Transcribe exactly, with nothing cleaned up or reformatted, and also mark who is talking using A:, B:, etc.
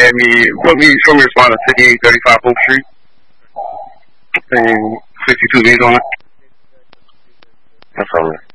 A: had me, put me, show me respond to fifty-eight thirty-five Oak Street. And sixty-two V's on it.
B: That's all right.